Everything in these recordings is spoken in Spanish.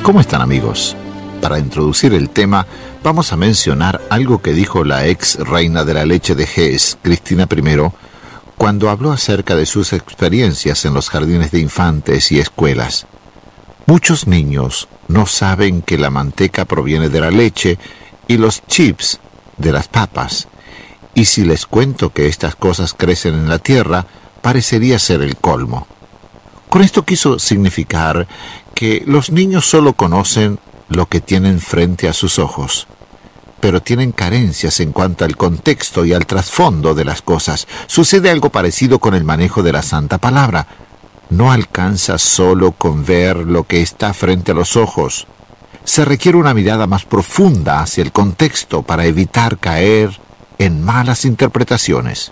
¿Cómo están, amigos? Para introducir el tema, vamos a mencionar algo que dijo la ex reina de la leche de Hesse, Cristina I, cuando habló acerca de sus experiencias en los jardines de infantes y escuelas. Muchos niños no saben que la manteca proviene de la leche y los chips de las papas. Y si les cuento que estas cosas crecen en la tierra, parecería ser el colmo. Con esto quiso significar que los niños solo conocen lo que tienen frente a sus ojos, pero tienen carencias en cuanto al contexto y al trasfondo de las cosas. Sucede algo parecido con el manejo de la Santa Palabra. No alcanza solo con ver lo que está frente a los ojos. Se requiere una mirada más profunda hacia el contexto para evitar caer en malas interpretaciones.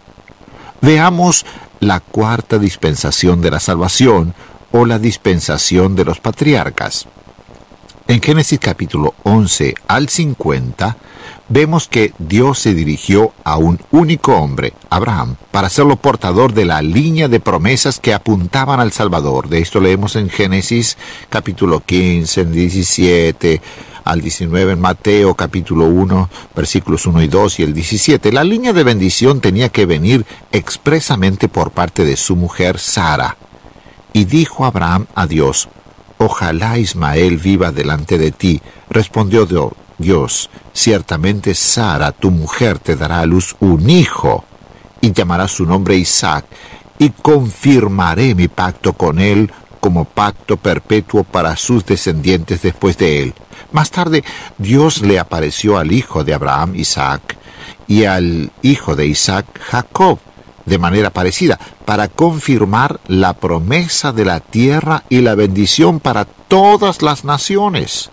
Veamos la cuarta dispensación de la salvación o la dispensación de los patriarcas. En Génesis capítulo 11 al 50, vemos que Dios se dirigió a un único hombre, Abraham, para hacerlo portador de la línea de promesas que apuntaban al Salvador. De esto leemos en Génesis capítulo 15, en 17 al 19, en Mateo capítulo 1, versículos 1 y 2 y el 17. La línea de bendición tenía que venir expresamente por parte de su mujer Sara. Y dijo Abraham a Dios: «Ojalá Ismael viva delante de ti». Respondió Dios: «Ciertamente Sara, tu mujer, te dará a luz un hijo, y llamará su nombre Isaac, y confirmaré mi pacto con él como pacto perpetuo para sus descendientes después de él». Más tarde, Dios le apareció al hijo de Abraham, Isaac, y al hijo de Isaac, Jacob, de manera parecida, para confirmar la promesa de la tierra y la bendición para todas las naciones.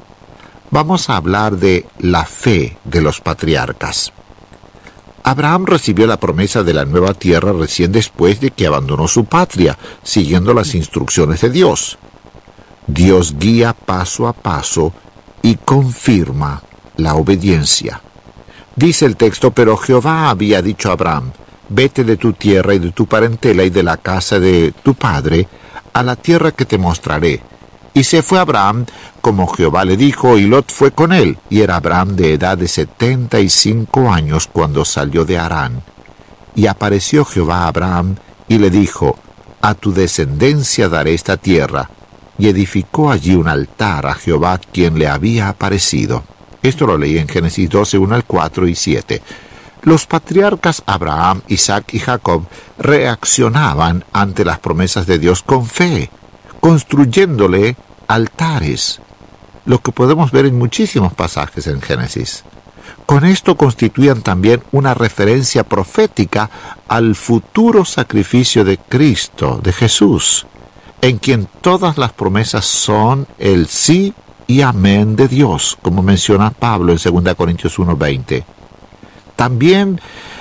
Vamos a hablar de la fe de los patriarcas. Abraham recibió la promesa de la nueva tierra recién después de que abandonó su patria, siguiendo las instrucciones de Dios. Dios guía paso a paso y confirma la obediencia. Dice el texto: «Pero Jehová había dicho a Abraham: vete de tu tierra y de tu parentela y de la casa de tu padre a la tierra que te mostraré». Y se fue Abraham como Jehová le dijo, y Lot fue con él. Y era Abraham de edad de 75 años cuando salió de Harán. Y apareció Jehová a Abraham y le dijo: «A tu descendencia daré esta tierra». Y edificó allí un altar a Jehová, quien le había aparecido. Esto lo leí en Génesis 12, 1 al 4 y 7. Los patriarcas Abraham, Isaac y Jacob reaccionaban ante las promesas de Dios con fe, construyéndole altares, lo que podemos ver en muchísimos pasajes en Génesis. Con esto constituían también una referencia profética al futuro sacrificio de Cristo, de Jesús, en quien todas las promesas son el sí y amén de Dios, como menciona Pablo en 2 Corintios 1:20. También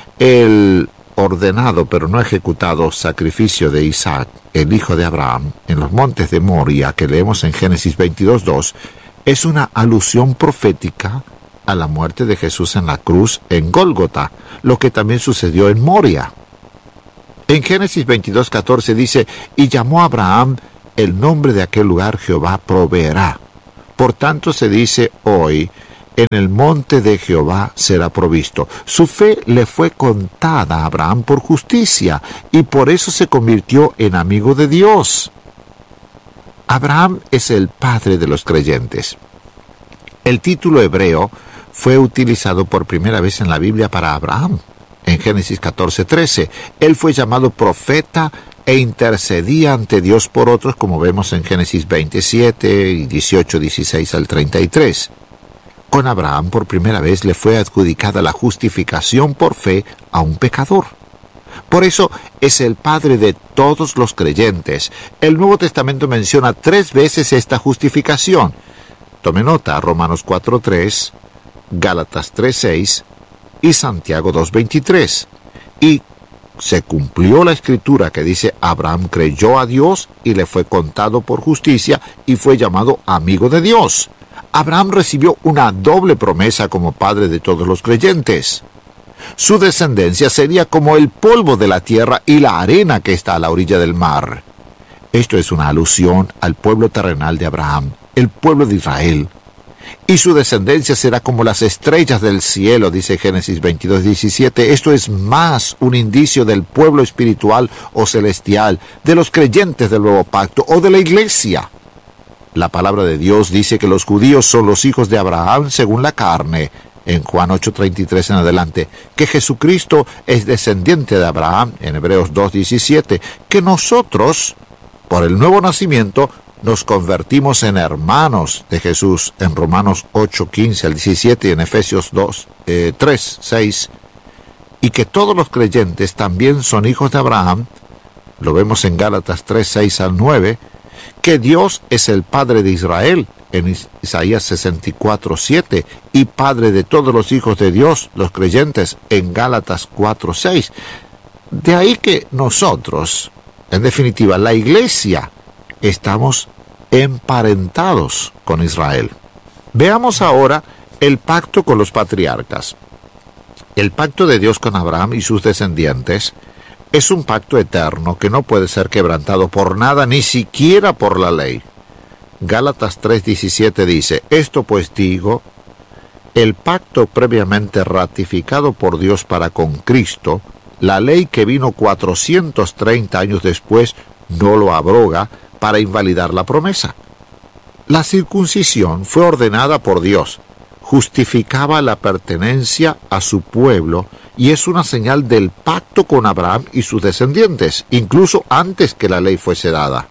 el ordenado pero no ejecutado sacrificio de Isaac, el hijo de Abraham, en los montes de Moria, que leemos en Génesis 22:2, es una alusión profética a la muerte de Jesús en la cruz en Gólgota, lo que también sucedió en Moria. En Génesis 22:14 dice: «Y llamó a Abraham el nombre de aquel lugar Jehová proveerá». Por tanto se dice hoy: «En el monte de Jehová será provisto». Su fe le fue contada a Abraham por justicia, y por eso se convirtió en amigo de Dios. Abraham es el padre de los creyentes. El título hebreo fue utilizado por primera vez en la Biblia para Abraham. En Génesis 14:13, él fue llamado profeta e intercedía ante Dios por otros, como vemos en Génesis 27 y 18, 16 al 33. Con Abraham por primera vez le fue adjudicada la justificación por fe a un pecador. Por eso es el padre de todos los creyentes. El Nuevo Testamento menciona 3 veces esta justificación. Tome nota: Romanos 4:3, Gálatas 3:6 y Santiago 2:23. Y se cumplió la escritura que dice: Abraham creyó a Dios y le fue contado por justicia y fue llamado amigo de Dios. Abraham recibió una doble promesa como padre de todos los creyentes. Su descendencia sería como el polvo de la tierra y la arena que está a la orilla del mar. Esto es una alusión al pueblo terrenal de Abraham, el pueblo de Israel. Y su descendencia será como las estrellas del cielo, dice Génesis 22:17. Esto es más un indicio del pueblo espiritual o celestial, de los creyentes del nuevo pacto o de la iglesia. La palabra de Dios dice que los judíos son los hijos de Abraham según la carne, en Juan 8:33 en adelante, que Jesucristo es descendiente de Abraham, en Hebreos 2:17, que nosotros, por el nuevo nacimiento, nos convertimos en hermanos de Jesús, en Romanos 8:15 al 17 y en Efesios 3:6, y que todos los creyentes también son hijos de Abraham, lo vemos en Gálatas 3:6 al 9, que Dios es el Padre de Israel, en Isaías 64:7, y Padre de todos los hijos de Dios, los creyentes, en Gálatas 4:6. De ahí que nosotros, en definitiva, la iglesia, estamos emparentados con Israel. Veamos ahora el pacto con los patriarcas. El pacto de Dios con Abraham y sus descendientes es un pacto eterno que no puede ser quebrantado por nada, ni siquiera por la ley. Gálatas 3:17 dice: esto pues digo, el pacto previamente ratificado por Dios para con Cristo, la ley que vino 430 años después, no lo abroga para invalidar la promesa. La circuncisión fue ordenada por Dios, justificaba la pertenencia a su pueblo y es una señal del pacto con Abraham y sus descendientes, incluso antes que la ley fuese dada.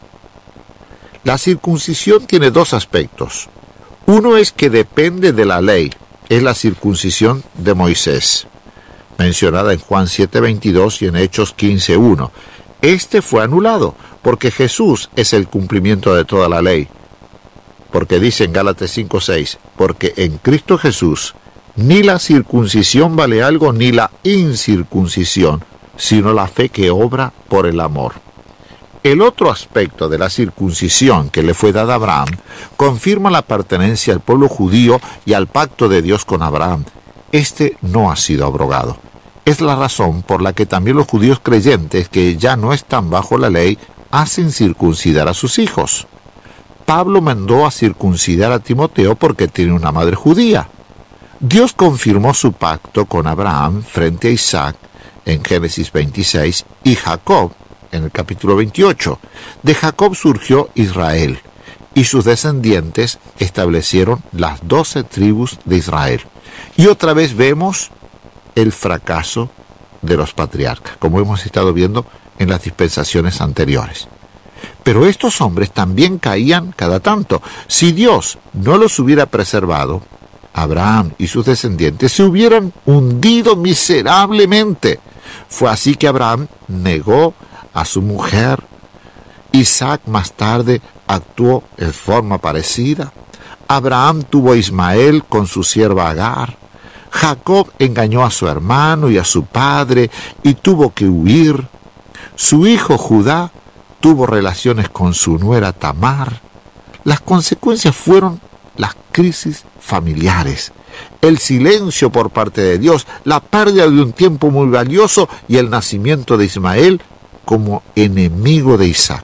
La circuncisión tiene dos aspectos. Uno es que depende de la ley, es la circuncisión de Moisés, mencionada en Juan 7:22 y en Hechos 15:1. Este fue anulado, porque Jesús es el cumplimiento de toda la ley. Porque dice en Gálatas 5:6, porque en Cristo Jesús ni la circuncisión vale algo ni la incircuncisión, sino la fe que obra por el amor. El otro aspecto de la circuncisión que le fue dada a Abraham confirma la pertenencia al pueblo judío y al pacto de Dios con Abraham. Este no ha sido abrogado. Es la razón por la que también los judíos creyentes que ya no están bajo la ley hacen circuncidar a sus hijos. Pablo mandó a circuncidar a Timoteo porque tiene una madre judía. Dios confirmó su pacto con Abraham frente a Isaac en Génesis 26 y Jacob en el capítulo 28. De Jacob surgió Israel y sus descendientes establecieron las 12 tribus de Israel. Y otra vez vemos el fracaso de los patriarcas, como hemos estado viendo en las dispensaciones anteriores. Pero estos hombres también caían cada tanto. Si Dios no los hubiera preservado, Abraham y sus descendientes se hubieran hundido miserablemente. Fue así que Abraham negó a su mujer. Isaac más tarde actuó en forma parecida. Abraham tuvo a Ismael con su sierva Agar. Jacob engañó a su hermano y a su padre y tuvo que huir. Su hijo Judá tuvo relaciones con su nuera Tamar. Las consecuencias fueron las crisis familiares, el silencio por parte de Dios, la pérdida de un tiempo muy valioso y el nacimiento de Ismael como enemigo de Isaac.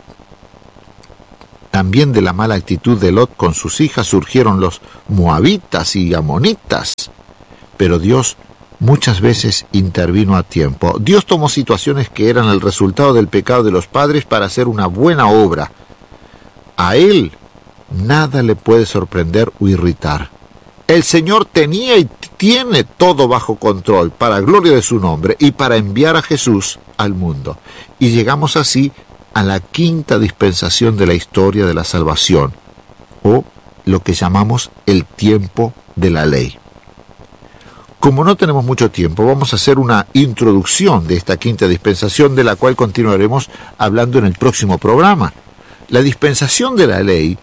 También de la mala actitud de Lot con sus hijas surgieron los moabitas y amonitas. Pero Dios muchas veces intervino a tiempo. Dios tomó situaciones que eran el resultado del pecado de los padres para hacer una buena obra. A Él nada le puede sorprender o irritar. El Señor tenía y tiene todo bajo control para gloria de su nombre y para enviar a Jesús al mundo. Y llegamos así a la quinta dispensación de la historia de la salvación, o lo que llamamos el tiempo de la ley. Como no tenemos mucho tiempo, vamos a hacer una introducción de esta quinta dispensación, de la cual continuaremos hablando en el próximo programa. La dispensación de la ley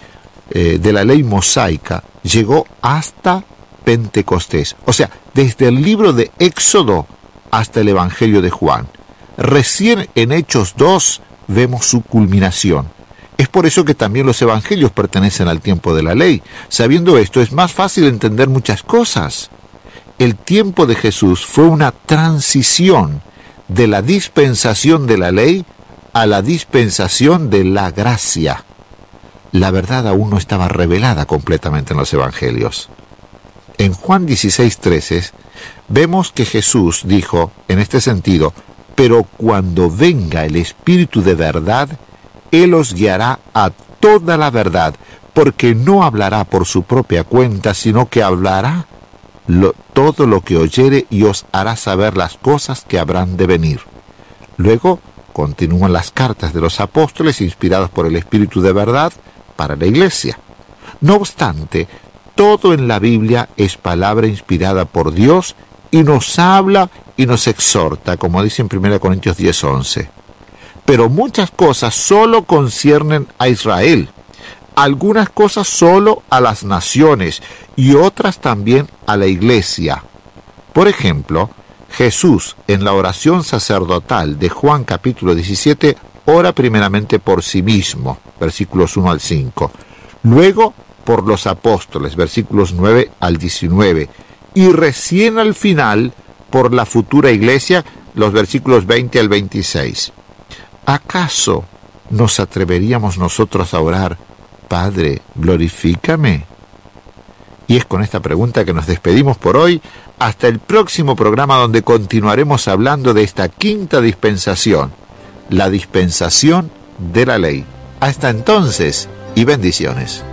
mosaica, llegó hasta Pentecostés, o sea, desde el libro de Éxodo hasta el Evangelio de Juan. Recién en Hechos 2 vemos su culminación. Es por eso que también los evangelios pertenecen al tiempo de la ley. Sabiendo esto, es más fácil entender muchas cosas. El tiempo de Jesús fue una transición de la dispensación de la ley a la dispensación de la gracia. la verdad aún no estaba revelada completamente en los evangelios. En Juan 16:13 vemos que Jesús dijo en este sentido: pero cuando venga el Espíritu de verdad, Él os guiará a toda la verdad, porque no hablará por su propia cuenta, sino que hablará todo lo que oyere y os hará saber las cosas que habrán de venir. Luego continúan las cartas de los apóstoles inspiradas por el Espíritu de verdad para la Iglesia. No obstante, todo en la Biblia es palabra inspirada por Dios y nos habla y nos exhorta, como dice en 1 Corintios 10:11. Pero muchas cosas solo conciernen a Israel, algunas cosas solo a las naciones y otras también a la Iglesia. Por ejemplo, Jesús en la oración sacerdotal de Juan capítulo 17 ora primeramente por sí mismo, versículos 1 al 5, luego por los apóstoles, versículos 9 al 19, y recién al final por la futura iglesia, los versículos 20 al 26. ¿Acaso nos atreveríamos nosotros a orar: Padre, glorifícame? Y es con esta pregunta que nos despedimos por hoy, hasta el próximo programa, donde continuaremos hablando de esta quinta dispensación, la dispensación de la ley. Hasta entonces, y bendiciones.